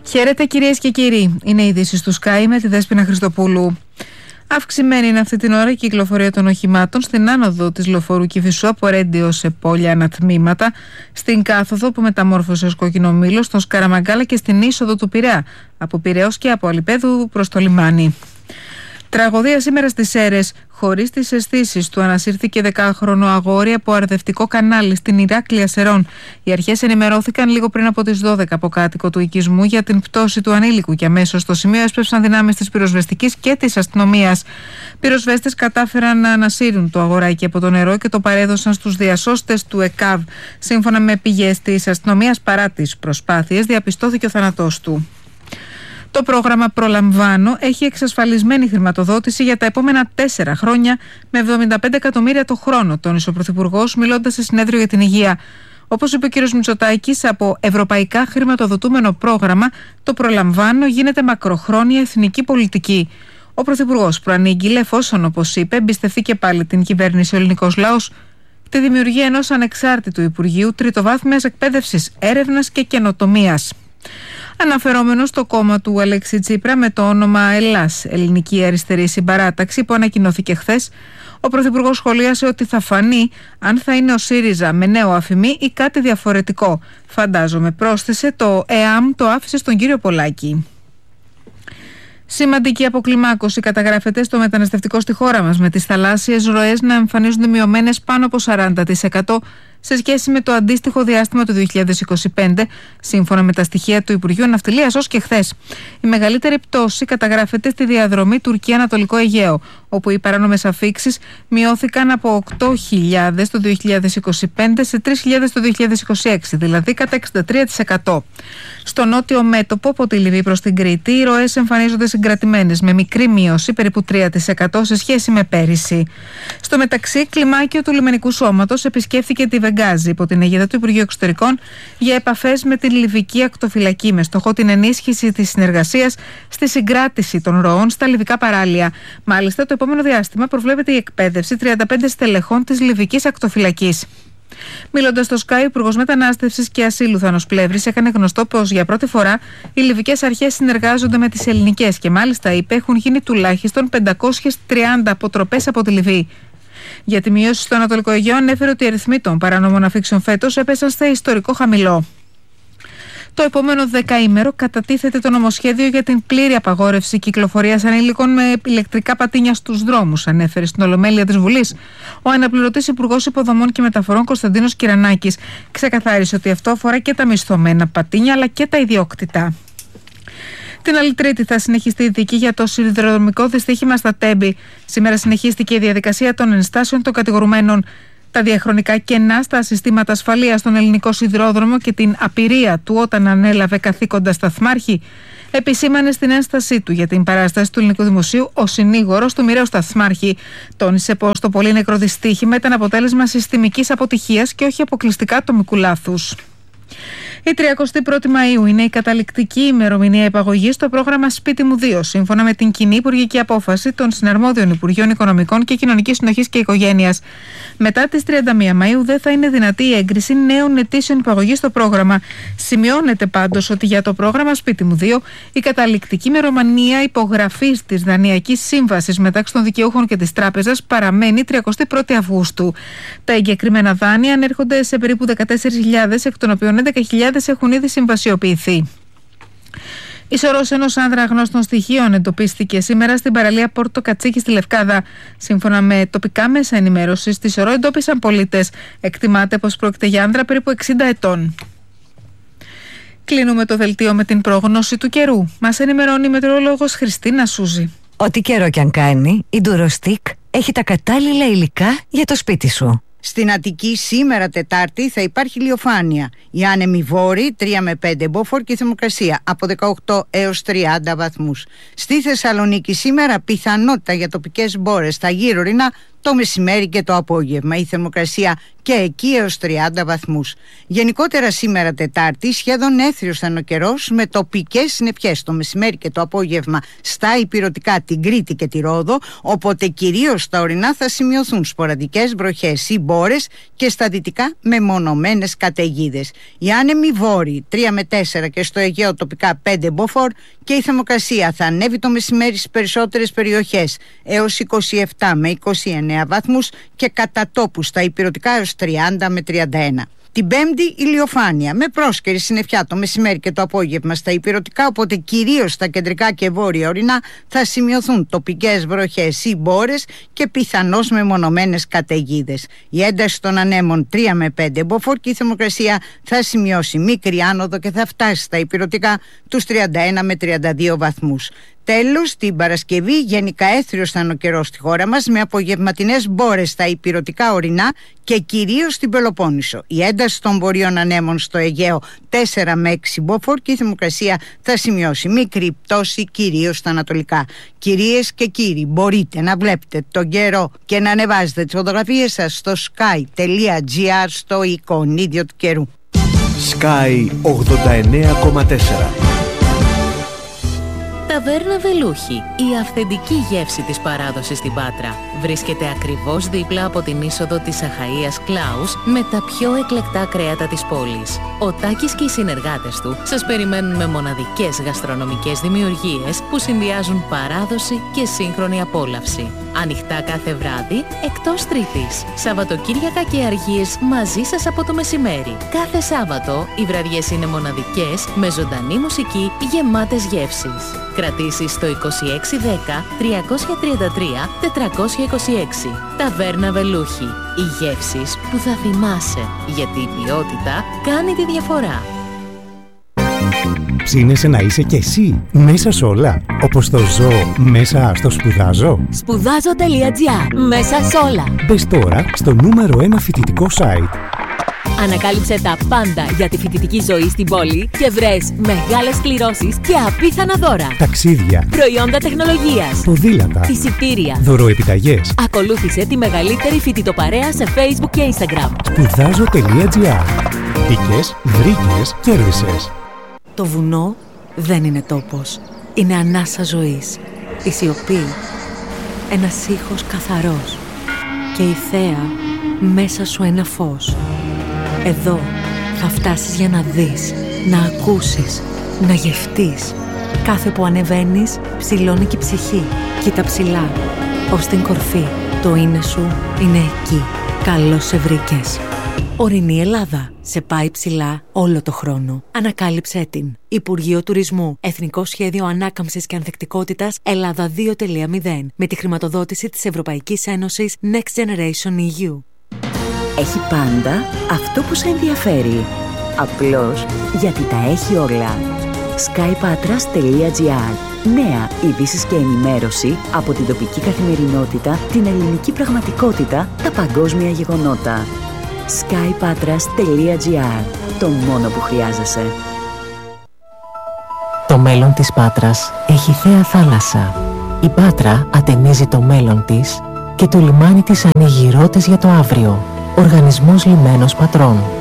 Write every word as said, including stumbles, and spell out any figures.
Χαίρετε κυρίες και κύριοι, είναι οι ειδήσεις του Sky με τη Δέσποινα Χριστοπούλου. Αυξημένη είναι αυτή την ώρα η κυκλοφορία των οχημάτων στην άνοδο της λεωφορείου Κηφισού από Ρέντιο σε πόλια ανατμήματα, στην κάθοδο που μεταμόρφωσε ως κόκκινο μήλο, στον Σκαραμαγκάλα και στην είσοδο του Πειραιά, από Πειραιώς και από Αλιπέδου προς το λιμάνι. Τραγωδία σήμερα στις Σέρρες. Χωρίς τις αισθήσεις του ανασύρθηκε δεκάχρονο αγόρι από αρδευτικό κανάλι στην Ηράκλεια Σερών. Οι αρχές ενημερώθηκαν λίγο πριν από τις δώδεκα από κάτοικο του οικισμού για την πτώση του ανήλικου και αμέσως στο σημείο έσπευσαν δυνάμεις της πυροσβεστικής και της αστυνομίας. Πυροσβέστες κατάφεραν να ανασύρουν το αγοράκι από το νερό και το παρέδωσαν στους διασώστες του ΕΚΑΒ. Σύμφωνα με πηγές της αστυνομίας, παρά τις προσπάθειες, διαπιστώθηκε ο θάνατός του. Το πρόγραμμα Προλαμβάνω έχει εξασφαλισμένη χρηματοδότηση για τα επόμενα τέσσερα χρόνια με εβδομήντα πέντε εκατομμύρια το χρόνο, τόνισε ο Πρωθυπουργός μιλώντας σε συνέδριο για την υγεία. Όπως είπε ο κ. Μητσοτάκης, από ευρωπαϊκά χρηματοδοτούμενο πρόγραμμα, το Προλαμβάνω γίνεται μακροχρόνια εθνική πολιτική. Ο Πρωθυπουργός προανήγγειλε, εφόσον, όπως είπε, εμπιστευτεί και πάλι την κυβέρνηση ο ελληνικός λαός, τη δημιουργία ενός ανεξάρτητου Υπουργείου Τριτοβάθμιας Εκπαίδευσης, Έρευνας και Καινοτομίας. Αναφερόμενο στο κόμμα του Αλέξη Τσίπρα με το όνομα Ελλάς, Ελληνική Αριστερή Συμπαράταξη, που ανακοινώθηκε χθες, ο Πρωθυπουργός σχολίασε ότι θα φανεί αν θα είναι ο ΣΥΡΙΖΑ με νέο αφημί ή κάτι διαφορετικό. Φαντάζομαι, πρόσθεσε, το ΕΑΜ το άφησε στον κύριο Πολάκη. Σημαντική αποκλιμάκωση καταγράφεται στο μεταναστευτικό στη χώρα μας, με τις θαλάσσιες ροές να εμφανίζονται μειωμένες πάνω από σαράντα τοις εκατό σε σχέση με το αντίστοιχο διάστημα του δύο χιλιάδες είκοσι πέντε, σύμφωνα με τα στοιχεία του Υπουργείου Ναυτιλίας ως και χθες. Η μεγαλύτερη πτώση καταγράφεται στη διαδρομή Τουρκία-Ανατολικό Αιγαίο, όπου οι παράνομες αφίξεις μειώθηκαν από οκτώ χιλιάδες το δύο χιλιάδες είκοσι πέντε σε τρεις χιλιάδες το δύο χιλιάδες είκοσι έξι, δηλαδή κατά εξήντα τρία τοις εκατό. Στο νότιο μέτωπο, από τη Λιβύη προς την Κρήτη, οι ροές εμφανίζονται συγκρατημένες, με μικρή μείωση, περίπου τρία τοις εκατό σε σχέση με πέρυσι. Στο μεταξύ, κλιμάκιο του λιμενικού σώματος επισκέφθηκε τη Βενγκάζη υπό την αιγίδα του Υπουργείου Εξωτερικών για επαφές με την Λιβική ακτοφυλακή, με στόχο την ενίσχυση της συνεργασίας στη συγκράτηση των ροών στα λιβικά παράλια. Μάλιστα, το επόμενο διάστημα προβλέπεται η εκπαίδευση τριάντα πέντε στελεχών της Λιβικής ακτοφυλακής. Μιλώντας στο Sky, ο Υπουργός Μετανάστευσης και Ασύλου Θάνος Πλεύρης έκανε γνωστό πως για πρώτη φορά οι λιβικές αρχές συνεργάζονται με τις ελληνικές και μάλιστα είπε έχουν γίνει τουλάχιστον πεντακόσιες τριάντα αποτροπές από τη Λιβύη. Για τη μείωση στο Ανατολικό Αιγαίο ανέφερε ότι οι αριθμοί των παρανόμων αφήξεων φέτος έπεσαν σε ιστορικό χαμηλό. Το επόμενο δεκαήμερο κατατίθεται το νομοσχέδιο για την πλήρη απαγόρευση κυκλοφορίας ανήλικων με ηλεκτρικά πατίνια στους δρόμους, ανέφερε στην Ολομέλεια της Βουλής. Ο αναπληρωτής Υπουργός Υποδομών και Μεταφορών Κωνσταντίνος Κυρανάκης ξεκαθάρισε ότι αυτό αφορά και τα μισθωμένα πατίνια αλλά και τα ιδιόκτητα. Την άλλη Τρίτη θα συνεχιστεί η δίκη για το σιδηροδρομικό δυστύχημα στα Τέμπη. Σήμερα συνεχίστηκε η διαδικασία των ενστάσεων των κατηγορουμένων. Τα διαχρονικά κενά στα συστήματα ασφαλείας στον ελληνικό σιδηρόδρομο και την απειρία του όταν ανέλαβε καθήκοντα σταθμάρχη επισήμανε στην ένστασή του για την παράσταση του ελληνικού δημοσίου ο συνήγορος του μοιραίου σταθμάρχη. Τόνισε πως το πολύ νεκρό δυστύχημα ήταν αποτέλεσμα συστημικής αποτυχίας και όχι αποκλειστικά ατομικού λάθους. Η τριακοστή πρώτη Μαΐου είναι η καταληκτική ημερομηνία υπαγωγής στο πρόγραμμα Σπίτι μου δύο, σύμφωνα με την κοινή υπουργική απόφαση των συναρμόδιων Υπουργείων Οικονομικών και Κοινωνικής Συνοχής και Οικογένειας. Μετά τις τριάντα μία Μαΐου δεν θα είναι δυνατή η έγκριση νέων αιτήσεων υπαγωγής στο πρόγραμμα. Σημειώνεται πάντως ότι για το πρόγραμμα Σπίτι μου δύο η καταληκτική ημερομηνία υπογραφής της Δανειακής Σύμβασης μεταξύ των δικαιούχων και της Τράπεζας παραμένει τριακοστή πρώτη Αυγούστου. Τα εγκεκριμένα δάνεια ανέρχονται σε περίπου δεκατέσσερις χιλιάδες, εκ των οποίων έντεκα χιλιάδες έχουν ήδη συμβασιοποιηθεί. Η σωρός ενός άνδρα αγνώστων στοιχείων εντοπίστηκε σήμερα στην παραλία Πόρτο Κατσίκη στη Λευκάδα. Σύμφωνα με τοπικά μέσα ενημέρωσης, στη σωρό εντόπισαν πολίτες. Εκτιμάται πως πρόκειται για άνδρα περίπου εξήντα ετών. Κλείνουμε το δελτίο με την πρόγνωση του καιρού. Μας ενημερώνει η μετεωρολόγος Χριστίνα Σούζη. Ό,τι καιρό κι αν κάνει, η Ντουροστικ έχει τα κατάλληλα υλικά για το σπίτι σου. Στην Αττική σήμερα Τετάρτη θα υπάρχει ηλιοφάνεια. Οι άνεμοι βόρειοι τρία με πέντε μποφόρ και η θερμοκρασία από δεκαοκτώ έως τριάντα βαθμούς. Στη Θεσσαλονίκη σήμερα πιθανότητα για τοπικές μπόρες στα γύρω Ρινά το μεσημέρι και το απόγευμα. Η θερμοκρασία και εκεί έως τριάντα βαθμούς. Γενικότερα σήμερα Τετάρτη σχεδόν έθριος θα είναι ο καιρός, με τοπικές συννεφιές το μεσημέρι και το απόγευμα στα ηπειρωτικά, την Κρήτη και τη Ρόδο, οπότε κυρίως στα ορεινά θα σημειωθούν σποραδικές βροχές ή μπόρες και στα δυτικά μεμονωμένες καταιγίδες. Οι άνεμοι βόρειοι τρία με τέσσερα και στο Αιγαίο τοπικά πέντε μποφόρ και η θερμοκρασία θα ανέβει το μεσημέρι στις περισσότερες περιοχές έως είκοσι επτά με είκοσι εννέα βαθμούς και κατά τόπου στα ηπειρωτικά έως τριάντα με τριάντα ένα. Την Πέμπτη ηλιοφάνεια με πρόσκαιρη συννεφιά το μεσημέρι και το απόγευμα στα ηπειρωτικά, οπότε κυρίως στα κεντρικά και βόρεια ορεινά θα σημειωθούν τοπικές βροχές ή μπόρες και πιθανώς μεμονωμένες καταιγίδες. Η ένταση των ανέμων τρία με πέντε μποφόρ και η θερμοκρασία θα σημειώσει μικρή άνοδο και θα φτάσει στα ηπειρωτικά τους τριάντα ένα με τριάντα δύο βαθμούς. Τέλος, την Παρασκευή γενικά έθριος θα είναι ο καιρός στη χώρα μας, με απογευματινές μπόρες στα ηπειρωτικά ορεινά και κυρίως στην Πελοπόννησο. Η ένταση των βορείων ανέμων στο Αιγαίο τέσσερα με έξι μποφόρ και η θερμοκρασία θα σημειώσει μικρή πτώση κυρίως στα ανατολικά. Κυρίες και κύριοι, μπορείτε να βλέπετε τον καιρό και να ανεβάζετε τις φωτογραφίες σας στο sky τελεία gr στο εικονίδιο του καιρού. Sky ογδόντα εννέα κόμμα τέσσερα. Ταβέρνα Βελούχη, η αυθεντική γεύση της παράδοσης στην Πάτρα. Βρίσκεται ακριβώς δίπλα από την είσοδο της Αχαΐας Κλάους με τα πιο εκλεκτά κρέατα της πόλης. Ο Τάκης και οι συνεργάτες του σας περιμένουν με μοναδικές γαστρονομικές δημιουργίες που συνδυάζουν παράδοση και σύγχρονη απόλαυση. Ανοιχτά κάθε βράδυ, εκτός Τρίτης. Σαββατοκύριακα και αργίες μαζί σας από το μεσημέρι. Κάθε Σάββατο οι βραδιές είναι μοναδικές, με ζωντανή μουσική γεμάτες γεύσεις. Κρατήσεις στο είκοσι έξι δέκα τριακόσια τριάντα τρία τετρακόσια είκοσι έξι. Ταβέρνα Βελούχη. Οι γεύσεις που θα θυμάσαι, γιατί η ποιότητα κάνει τη διαφορά. Ψήνεσαι να είσαι κι εσύ μέσα σ' όλα, όπως το ζω μέσα στο σπουδάζω. Σπουδάζω τελεία gr. Μέσα σ' όλα. Μπες τώρα στο νούμερο ένα φοιτητικό site. Ανακάλυψε τα πάντα για τη φοιτητική ζωή στην πόλη και βρες μεγάλες κληρώσεις και απίθανα δώρα. Ταξίδια, προϊόντα τεχνολογίας, ποδήλατα, εισιτήρια, δωροεπιταγές. Ακολούθησε τη μεγαλύτερη φοιτητοπαρέα σε Facebook και Instagram. σπουδάζω τελεία gr. Μπήκες, βρήκες, κέρδισες. Το βουνό δεν είναι τόπος. Είναι ανάσα ζωής. Η σιωπή, ένας ήχος καθαρός. Και η θέα μέσα σου ένα φως. Εδώ θα φτάσεις για να δεις, να ακούσεις, να γευτείς. Κάθε που ανεβαίνεις, ψηλώνει και η ψυχή. Κοίτα ψηλά, ως την κορφή. Το είναι σου είναι εκεί. Καλώς σε βρήκες. Ορεινή Ελλάδα. Σε πάει ψηλά όλο το χρόνο. Ανακάλυψέ την. Υπουργείο Τουρισμού. Εθνικό Σχέδιο Ανάκαμψης και Ανθεκτικότητας Ελλάδα δύο τελεία μηδέν. Με τη χρηματοδότηση της Ευρωπαϊκής Ένωσης Next Generation ι γιου. Έχει πάντα αυτό που σε ενδιαφέρει. Απλώς γιατί τα έχει όλα. sky patras τελεία gr. Νέα ειδήσεις και ενημέρωση από την τοπική καθημερινότητα, την ελληνική πραγματικότητα, τα παγκόσμια γεγονότα. sky patras τελεία gr. Το μόνο που χρειάζεσαι. Το μέλλον της Πάτρας έχει θέα θάλασσα. Η Πάτρα ατενίζει το μέλλον της και το λιμάνι της ανοίγει ρότες για το αύριο. Οργανισμός Λιμένος Πατρών.